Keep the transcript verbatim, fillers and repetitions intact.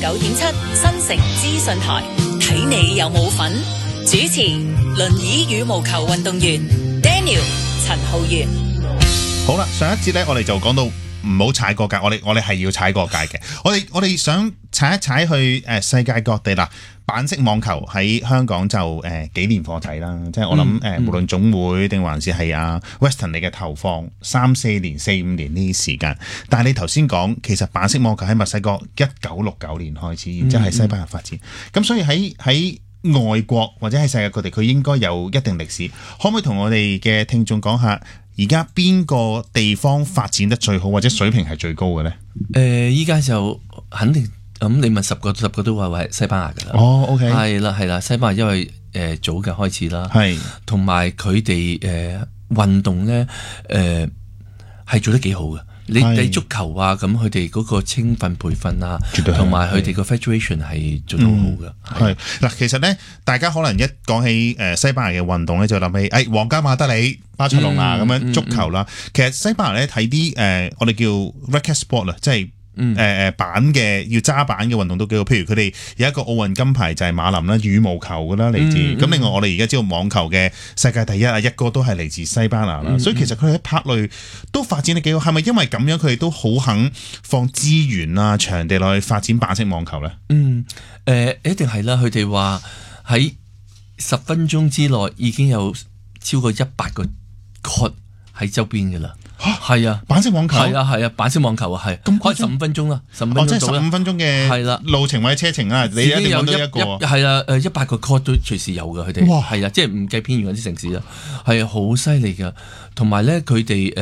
九點七新城資訊台，睇你有冇份。主持輪椅羽毛球運動員 Daniel 陳浩源。 好啦，上一節咧，我哋就講到唔好踩過界，我哋我哋係要踩過界嘅。我哋我哋想踩一踩去誒世界各地啦。板式網球喺香港就誒、呃、幾年課仔啦，即係我諗誒、呃嗯、無論總會定還是係啊 Weston 你嘅投放三四年、四五年呢啲時間。但係你頭先講，其實板式網球喺墨西哥一九六九年開始，然之後喺西班牙發展。咁、嗯嗯、所以喺喺外國或者喺世界各地，佢應該有一定歷史。可唔可以同我哋嘅聽眾講下，而家邊個地方發展得最好，或者水平係最高嘅呢？ 誒、呃，依家就肯定。咁、嗯、你問十個十個都話係西班牙噶啦。 哦 OK 係啦係啦，西班牙因為誒、呃、早嘅開始啦， 係同埋佢哋誒運動咧誒係做得幾好嘅。你睇足球啊，咁佢哋嗰個青訓培訓啊，同埋佢哋個 federation 係做得好好嘅。係嗱，其實咧，大家可能一講起誒西班牙嘅運動咧，就諗起誒皇家馬德里、巴塞隆拿咁樣足球啦。其實西班牙咧睇啲誒我哋叫 racket sport 啦，即係。誒誒、嗯、板嘅要揸板嘅運動都幾好，譬如佢哋有一個奧運金牌就係馬林啦，羽毛球噶啦嚟自，咁、嗯、另外我哋而家知道網球嘅世界第一啊，一個都係嚟自西班牙啦，嗯、所以其實佢喺拍類都發展得幾好，係咪因為咁樣佢哋都好肯放資源啊場地落去發展板式網球咧？嗯，誒、 呃、一定係啦，佢哋話喺十分鐘之內已經有超過一百個 court 喺周邊噶啦。係啊， 板式網球係啊係啊，板式網球啊係，咁開十五分鐘啦，十五分鐘到啦， 即係十五分鐘嘅係啦路程或者車程啊，你一定揾到一個係啊誒一百個 court 都隨時有嘅佢哋，哇係啊，即係唔計偏遠嗰啲城市啦，係啊好犀利噶，同埋咧佢哋誒。